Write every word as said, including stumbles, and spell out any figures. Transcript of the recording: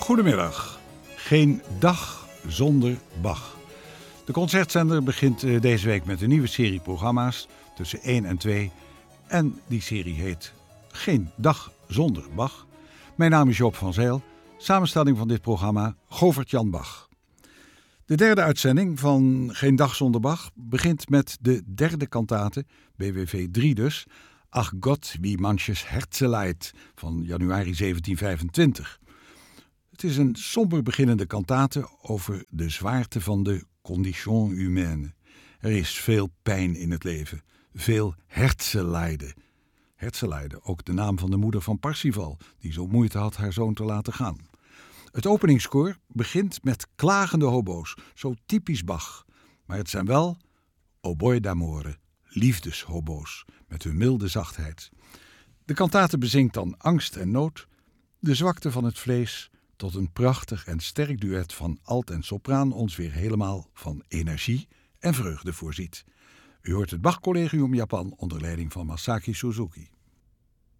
Goedemiddag. Geen dag zonder Bach. De concertzender begint deze week met een nieuwe serie programma's tussen één en twee. En die serie heet Geen dag zonder Bach. Mijn naam is Joop van Zijl. Samenstelling van dit programma Govert-Jan Bach. De derde uitzending van Geen dag zonder Bach begint met de derde kantate, B W V drie dus, Ach Gott, wie manches Herzeleid van januari zeventien vijfentwintig. Het is een somber beginnende kantate over de zwaarte van de condition humaine. Er is veel pijn in het leven, veel herzenlijden. Herzenlijden, ook de naam van de moeder van Parsifal, die zo moeite had haar zoon te laten gaan. Het openingskoor begint met klagende hobo's, zo typisch Bach. Maar het zijn wel oboe d'amore, liefdeshobo's, met hun milde zachtheid. De kantate bezingt dan angst en nood, de zwakte van het vlees, tot een prachtig en sterk duet van alt en sopraan ons weer helemaal van energie en vreugde voorziet. U hoort het Bach Collegium Japan onder leiding van Masaki Suzuki.